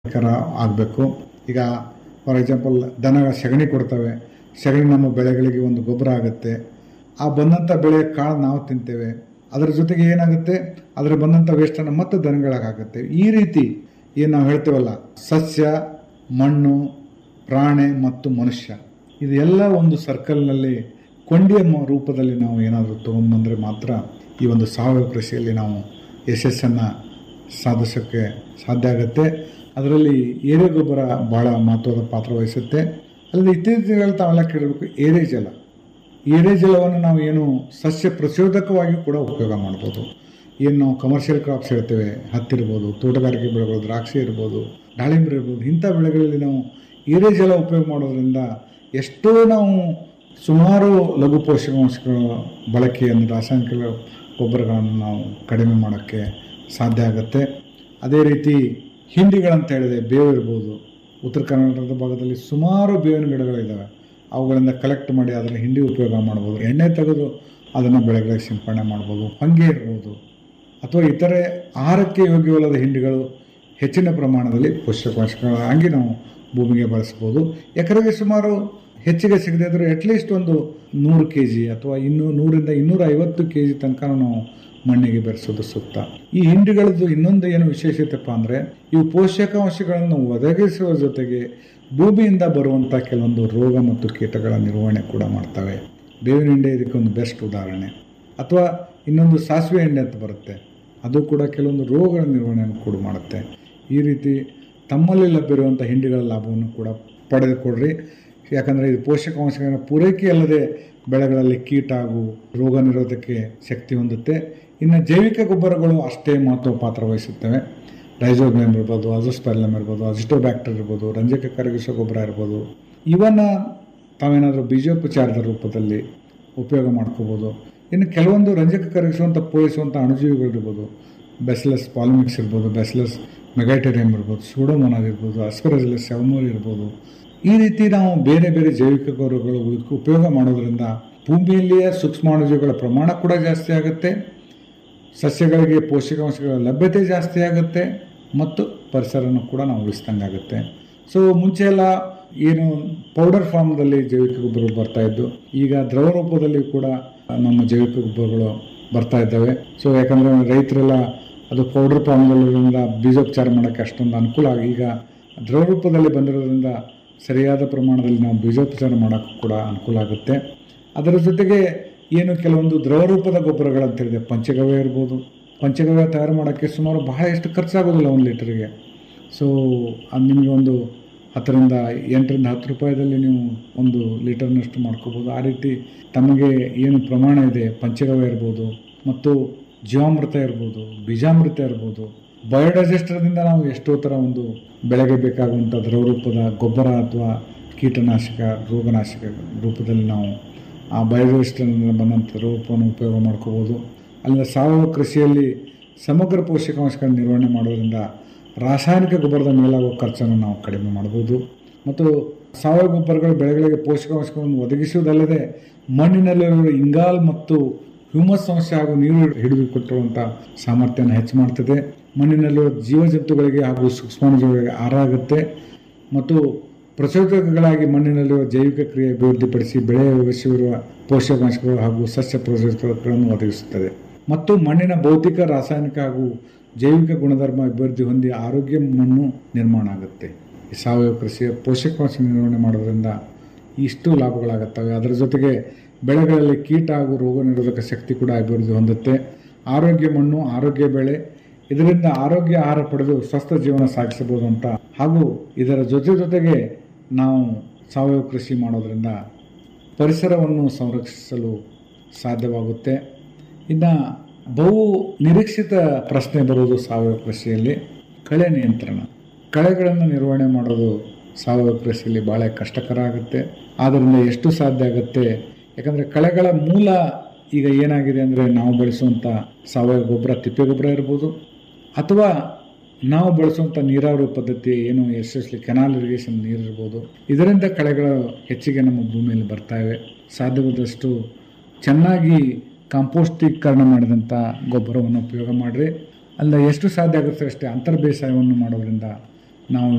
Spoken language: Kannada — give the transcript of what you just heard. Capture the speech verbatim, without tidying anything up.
ಕರ ಆಗಬೇಕು. ಈಗ ಫಾರ್ ಎಕ್ಸಾಂಪಲ್ ದನ ಸಗಣಿ ಕೊಡ್ತವೆ, ಸಗಣಿ ನಮ್ಮ ಬೆಳೆಗಳಿಗೆ ಒಂದು ಗೊಬ್ಬರ ಆಗುತ್ತೆ. ಆ ಬಂದಂಥ ಬೆಳೆ ಕಾಳು ನಾವು ತಿಂತೇವೆ, ಅದರ ಜೊತೆಗೆ ಏನಾಗುತ್ತೆ, ಅದರ ಬಂದಂಥ ವೇಸ್ಟನ್ನು ಮತ್ತೆ ದನಗಳಾಗುತ್ತೆ. ಈ ರೀತಿ ಏನು ನಾವು ಹೇಳ್ತೇವಲ್ಲ, ಸಸ್ಯ, ಮಣ್ಣು, ಪ್ರಾಣಿ ಮತ್ತು ಮನುಷ್ಯ, ಇದೆಲ್ಲ ಒಂದು ಸರ್ಕಲ್ನಲ್ಲಿ ಕೊಂಡಿಯ ರೂಪದಲ್ಲಿ ನಾವು ಏನಾದರೂ ತೊಗೊಂಡ್ಬಂದರೆ ಮಾತ್ರ ಈ ಒಂದು ಸಾವಯವ ಕೃಷಿಯಲ್ಲಿ ನಾವು ಯಶಸ್ಸನ್ನು ಸಾಧಿಸೋಕ್ಕೆ ಸಾಧ್ಯ ಆಗುತ್ತೆ. ಅದರಲ್ಲಿ ಏರೆ ಗೊಬ್ಬರ ಭಾಳ ಮಹತ್ವದ ಪಾತ್ರ ವಹಿಸುತ್ತೆ. ಅಲ್ಲದೆ ಇತ್ತೀಚೆಗೆ ತಾವೆಲ್ಲ ಕೇಳಬೇಕು, ಏರೆ ಜಲ. ಏರೆ ಜಲವನ್ನು ನಾವು ಏನು ಸಸ್ಯ ಪ್ರಚೋದಕವಾಗಿ ಕೂಡ ಉಪಯೋಗ ಮಾಡ್ಬೋದು. ಏನು ನಾವು ಕಮರ್ಷಿಯಲ್ ಕ್ರಾಪ್ಸ್ ಹೇಳ್ತೇವೆ, ಹತ್ತಿರ್ಬೋದು, ತೋಟಗಾರಿಕೆ ಬೆಳೆಗಳು, ದ್ರಾಕ್ಷಿ ಇರ್ಬೋದು, ದಾಳಿಂಬೆ ಇರ್ಬೋದು, ಇಂಥ ಬೆಳೆಗಳಲ್ಲಿ ನಾವು ಏರೆ ಜಲ ಉಪಯೋಗ ಮಾಡೋದ್ರಿಂದ ಎಷ್ಟೋ ನಾವು ಸುಮಾರು ಲಘು ಪೋಷಕಾಂಶಗಳ ಬಳಕೆಯನ್ನು, ರಾಸಾಯನಿಕ ಗೊಬ್ಬರಗಳನ್ನು ನಾವು ಕಡಿಮೆ ಮಾಡೋಕ್ಕೆ ಸಾಧ್ಯ ಆಗುತ್ತೆ. ಅದೇ ರೀತಿ ಹಿಂಡಿಗಳಂತ ಹೇಳಿದೆ, ಬೇವು ಇರ್ಬೋದು. ಉತ್ತರ ಕರ್ನಾಟಕದ ಭಾಗದಲ್ಲಿ ಸುಮಾರು ಬೇವಿನ ಗಿಡಗಳಿದ್ದಾವೆ. ಅವುಗಳಿಂದ ಕಲೆಕ್ಟ್ ಮಾಡಿ ಅದರ ಹಿಂಡಿ ಉಪಯೋಗ ಮಾಡ್ಬೋದು. ಎಣ್ಣೆ ತೆಗೆದು ಅದನ್ನು ಬೆಳೆಗಳಿಗೆ ಸಿಂಪಡಣೆ ಮಾಡ್ಬೋದು. ಹೊಂಗೆ ಇರ್ಬೋದು ಅಥವಾ ಇತರೆ ಆಹಾರಕ್ಕೆ ಯೋಗ್ಯವಲ್ಲದ ಹಿಂಡಿಗಳು ಹೆಚ್ಚಿನ ಪ್ರಮಾಣದಲ್ಲಿ ಪೋಷಕಾಂಶಗಳಾಗಿ ನಾವು ಭೂಮಿಗೆ ಬಳಸ್ಬೋದು. ಎಕರೆಗೆ ಸುಮಾರು ಹೆಚ್ಚಿಗೆ ಸಿಗದೇ ಇದ್ದರೂ ಅಟ್ಲೀಸ್ಟ್ ಒಂದು ನೂರು ಕೆ ಜಿ ಅಥವಾ ಇನ್ನೂ ನೂರಿಂದ ಇನ್ನೂರ ಐವತ್ತು ಕೆ ಜಿ ತನಕ ನಾವು ಮಣ್ಣಿಗೆ ಬೆರೆಸೋದು ಸೂಕ್ತ. ಈ ಹಿಂಡಿಗಳದ್ದು ಇನ್ನೊಂದು ಏನು ವಿಶೇಷತೆಪ್ಪ ಅಂದರೆ, ಇವು ಪೋಷಕಾಂಶಗಳನ್ನು ಒದಗಿಸುವ ಜೊತೆಗೆ ಭೂಮಿಯಿಂದ ಬರುವಂಥ ಕೆಲವೊಂದು ರೋಗ ಮತ್ತು ಕೀಟಗಳ ನಿರ್ವಹಣೆ ಕೂಡ ಮಾಡ್ತವೆ. ಬೇವಿನ ಹಿಂಡಿ ಇದಕ್ಕೊಂದು ಬೆಸ್ಟ್ ಉದಾಹರಣೆ. ಅಥವಾ ಇನ್ನೊಂದು ಸಾಸಿವೆ ಹಿಂಡಿ ಅಂತ ಬರುತ್ತೆ, ಅದು ಕೂಡ ಕೆಲವೊಂದು ರೋಗಗಳ ನಿರ್ವಹಣೆಯನ್ನು ಕೂಡ ಮಾಡುತ್ತೆ. ಈ ರೀತಿ ತಮ್ಮಲ್ಲಿ ಲಭ್ಯವಿರುವಂಥ ಹಿಂಡಿಗಳ ಲಾಭವನ್ನು ಕೂಡ ಪಡೆದುಕೊಡ್ರಿ. ಯಾಕಂದರೆ ಇದು ಪೋಷಕಾಂಶಗಳ ಪೂರೈಕೆ ಅಲ್ಲದೆ ಬೆಳೆಗಳಲ್ಲಿ ಕೀಟ ಹಾಗೂ ರೋಗ ನಿರೋಧಕ್ಕೆ ಶಕ್ತಿ ಹೊಂದುತ್ತೆ. ಇನ್ನು ಜೈವಿಕ ಗೊಬ್ಬರಗಳು ಅಷ್ಟೇ ಮಹತ್ವ ಪಾತ್ರ ವಹಿಸುತ್ತವೆ. ರೈಜೋಬಿಯಂ ಇರ್ಬೋದು, ಅಜೋಸ್ಪೈರಿಲಮ್ ಇರ್ಬೋದು, ಅಜಿಟೋಬ್ಯಾಕ್ಟರ್ ಇರ್ಬೋದು, ರಂಜಕ ಕರಗಿಸೋ ಗೊಬ್ಬರ ಇರ್ಬೋದು. ಇವನ್ನು ತಾವೇನಾದರೂ ಬೀಜೋಪಚಾರದ ರೂಪದಲ್ಲಿ ಉಪಯೋಗ ಮಾಡ್ಕೋಬೋದು. ಇನ್ನು ಕೆಲವೊಂದು ರಂಜಕ ಕರಗಿಸುವಂಥ ಪೋಷಿಸುವಂಥ ಅಣುಜೀವಿಗಳಿರ್ಬೋದು, ಬ್ಯಾಸಿಲಸ್ ಪಾಲಿಮಿಕ್ಸ್ ಇರ್ಬೋದು, ಬ್ಯಾಸಿಲಸ್ ಮೆಗಾಟೇರಿಯಂ ಇರ್ಬೋದು, ಸೂಡೋಮೋನಾಸ್ ಇರ್ಬೋದು, ಅಸ್ಪೆರಜಿಲಸ್ ಸೆವಮೋರಿ ಇರ್ಬೋದು. ಈ ರೀತಿ ನಾವು ಬೇರೆ ಬೇರೆ ಜೈವಿಕ ಗೊಬ್ಬರಗಳು ಉಪಯೋಗ ಮಾಡೋದ್ರಿಂದ ಭೂಮಿಯಲ್ಲಿಯೇ ಸೂಕ್ಷ್ಮಾಣುಜೀವಿಗಳ ಪ್ರಮಾಣ ಕೂಡ ಜಾಸ್ತಿ ಆಗುತ್ತೆ, ಸಸ್ಯಗಳಿಗೆ ಪೋಷಕಾಂಶಗಳ ಲಭ್ಯತೆ ಜಾಸ್ತಿ ಆಗುತ್ತೆ ಮತ್ತು ಪರಿಸರನೂ ಕೂಡ ನಾವು ಉಳಿಸ್ದಂಗೆ ಆಗುತ್ತೆ. ಸೊ ಮುಂಚೆ ಎಲ್ಲ ಏನು ಪೌಡರ್ ಫಾರ್ಮ್ದಲ್ಲಿ ಜೈವಿಕ ಗೊಬ್ಬರಗಳು ಬರ್ತಾಯಿದ್ದು, ಈಗ ದ್ರವ ರೂಪದಲ್ಲಿ ಕೂಡ ನಮ್ಮ ಜೈವಿಕ ಗೊಬ್ಬರಗಳು ಬರ್ತಾ ಇದ್ದಾವೆ. ಸೊ ಯಾಕಂದರೆ ರೈತರೆಲ್ಲ ಅದು ಪೌಡರ್ ಫಾರ್ಮ್ಗಳಿಂದ ಬೀಜೋಪಚಾರ ಮಾಡೋಕ್ಕೆ ಅಷ್ಟೊಂದು ಅನುಕೂಲ ಆಗಿ, ಈಗ ದ್ರವ ರೂಪದಲ್ಲಿ ಬಂದಿರೋದ್ರಿಂದ ಸರಿಯಾದ ಪ್ರಮಾಣದಲ್ಲಿ ನಾವು ಬೀಜೋಪಚಾರ ಮಾಡೋಕ್ಕೂ ಕೂಡ ಅನುಕೂಲ ಆಗುತ್ತೆ. ಅದರ ಜೊತೆಗೆ ಏನು ಕೆಲವೊಂದು ದ್ರವ ರೂಪದ ಗೊಬ್ಬರಗಳಂತೇಳಿದೆ, ಪಂಚಗವ್ಯ ಇರ್ಬೋದು. ಪಂಚಗವ್ಯ ತಯಾರು ಮಾಡೋಕ್ಕೆ ಸುಮಾರು ಬಹಳ ಎಷ್ಟು ಖರ್ಚಾಗೋದಿಲ್ಲ ಒಂದು ಲೀಟರ್ಗೆ. ಸೊ ಅದು ನಿಮಗೆ ಒಂದು ಹತ್ತರಿಂದ ಎಂಟರಿಂದ ಹತ್ತು ರೂಪಾಯಿದಲ್ಲಿ ನೀವು ಒಂದು ಲೀಟರ್ನಷ್ಟು ಮಾಡ್ಕೋಬೋದು. ಆ ರೀತಿ ತಮಗೆ ಏನು ಪ್ರಮಾಣ ಇದೆ, ಪಂಚಗವ್ಯ ಇರ್ಬೋದು ಮತ್ತು ಜೀವಾಮೃತ ಇರ್ಬೋದು, ಬೀಜಾಮೃತ ಇರ್ಬೋದು. ಬಯೋಡೈಜೆಸ್ಟರ್ದಿಂದ ನಾವು ಎಷ್ಟೋ ಥರ ಒಂದು ಬೆಳೆಗೆ ಬೇಕಾಗುವಂಥ ದ್ರವ ರೂಪದ ಗೊಬ್ಬರ ಅಥವಾ ಕೀಟನಾಶಕ, ರೋಗನಾಶಕ ರೂಪದಲ್ಲಿ ನಾವು ಆ ಬಯೋಡೈಜೆಸ್ಟರ್ನಿಂದ ಬಂದಂಥ ರೂಪವನ್ನು ಉಪಯೋಗ ಮಾಡ್ಕೋಬೋದು. ಅಲ್ಲಿಂದ ಸಾವಯವ ಕೃಷಿಯಲ್ಲಿ ಸಮಗ್ರ ಪೋಷಕಾಂಶಗಳ ನಿರ್ವಹಣೆ ಮಾಡೋದ್ರಿಂದ ರಾಸಾಯನಿಕ ಗೊಬ್ಬರದ ಮೇಲಾಗುವ ಖರ್ಚನ್ನು ನಾವು ಕಡಿಮೆ ಮಾಡ್ಬೋದು. ಮತ್ತು ಸಾವಯವ ಗೊಬ್ಬರಗಳು ಬೆಳೆಗಳಿಗೆ ಪೋಷಕಾಂಶಗಳನ್ನು ಒದಗಿಸುವುದಲ್ಲದೆ ಮಣ್ಣಿನಲ್ಲಿರುವ ಇಂಗಾಲ್ ಮತ್ತು ಹ್ಯೂಮಸ್ ಅಂಶ ಹಾಗೂ ನೀರು ಹಿಡಿದುಕೊಟ್ಟಿರುವಂಥ ಸಾಮರ್ಥ್ಯವನ್ನು ಹೆಚ್ಚು ಮಾಡ್ತದೆ. ಮಣ್ಣಿನಲ್ಲಿರುವ ಜೀವಜಂತುಗಳಿಗೆ ಹಾಗೂ ಸೂಕ್ಷ್ಮಾಣುಜೀವಿಗಳಿಗೆ ಆಹಾರ ಆಗುತ್ತೆ ಮತ್ತು ಪ್ರಚೋದಕಗಳಾಗಿ ಮಣ್ಣಿನಲ್ಲಿರುವ ಜೈವಿಕ ಕ್ರಿಯೆ ಅಭಿವೃದ್ಧಿಪಡಿಸಿ ಬೆಳೆಯ ಅವಶ್ಯವಿರುವ ಪೋಷಕಾಂಶಗಳು ಹಾಗೂ ಸಸ್ಯ ಪ್ರಚೋದಕಗಳನ್ನು ಒದಗಿಸುತ್ತದೆ. ಮತ್ತು ಮಣ್ಣಿನ ಭೌತಿಕ, ರಾಸಾಯನಿಕ ಹಾಗೂ ಜೈವಿಕ ಗುಣಧರ್ಮ ಅಭಿವೃದ್ಧಿ ಹೊಂದಿ ಆರೋಗ್ಯ ಮಣ್ಣು ನಿರ್ಮಾಣ ಆಗುತ್ತೆ. ಈ ಸಾವಯವ ಕೃಷಿಯ ಪೋಷಕಾಂಶ ನಿರ್ವಹಣೆ ಮಾಡೋದ್ರಿಂದ ಇಷ್ಟು ಲಾಭಗಳಾಗುತ್ತವೆ. ಅದರ ಜೊತೆಗೆ ಬೆಳೆಗಳಲ್ಲಿ ಕೀಟ ಹಾಗೂ ರೋಗ ನಿರೋಧಕ ಶಕ್ತಿ ಕೂಡ ಅಭಿವೃದ್ಧಿ ಹೊಂದುತ್ತೆ. ಆರೋಗ್ಯ ಮಣ್ಣು, ಆರೋಗ್ಯ ಬೆಳೆ, ಇದರಿಂದ ಆರೋಗ್ಯ ಆಹಾರ ಪಡೆದು ಸ್ವಸ್ಥ ಜೀವನ ಸಾಗಿಸಬಹುದು ಅಂತ. ಹಾಗೂ ಇದರ ಜೊತೆ ಜೊತೆಗೆ ನಾವು ಸಾವಯವ ಕೃಷಿ ಮಾಡೋದ್ರಿಂದ ಪರಿಸರವನ್ನು ಸಂರಕ್ಷಿಸಲು ಸಾಧ್ಯವಾಗುತ್ತೆ. ಇನ್ನು ಬಹು ನಿರೀಕ್ಷಿತ ಪ್ರಶ್ನೆ ಬರುವುದು ಸಾವಯವ ಕೃಷಿಯಲ್ಲಿ ಕಳೆ ನಿಯಂತ್ರಣ. ಕಳೆಗಳನ್ನು ನಿರ್ವಹಣೆ ಮಾಡೋದು ಸಾವಯವ ಕೃಷಿಯಲ್ಲಿ ಭಾಳ ಕಷ್ಟಕರ ಆಗುತ್ತೆ. ಆದ್ದರಿಂದ ಎಷ್ಟು ಸಾಧ್ಯ ಆಗುತ್ತೆ, ಯಾಕಂದರೆ ಕಳೆಗಳ ಮೂಲ ಈಗ ಏನಾಗಿದೆ ಅಂದರೆ, ನಾವು ಬಳಸುವಂಥ ಸಾವಯವ ಗೊಬ್ಬರ, ತಿಪ್ಪೆ ಗೊಬ್ಬರ ಇರ್ಬೋದು, ಅಥವಾ ನಾವು ಬಳಸುವಂಥ ನೀರಾವರಿ ಪದ್ಧತಿ ಏನು ಎಸ್ಪೆಷಲಿ ಕೆನಾಲ್ ಇರಿಗೇಷನ್ ನೀರು ಇರ್ಬೋದು. ಇದರಿಂದ ಕಳೆಗಳು ಹೆಚ್ಚಿಗೆ ನಮ್ಮ ಭೂಮಿಯಲ್ಲಿ ಬರ್ತಾಯಿವೆ. ಸಾಧ್ಯವಾದಷ್ಟು ಚೆನ್ನಾಗಿ ಕಾಂಪೋಸ್ಟೀಕರಣ ಮಾಡಿದಂಥ ಗೊಬ್ಬರವನ್ನು ಉಪಯೋಗ ಮಾಡಿರಿ. ಅಲ್ಲ ಎಷ್ಟು ಸಾಧ್ಯ ಆಗುತ್ತೆ ಅಷ್ಟೇ ಅಂತರ್ ಬೇಸಾಯವನ್ನು ಮಾಡೋದ್ರಿಂದ ನಾವು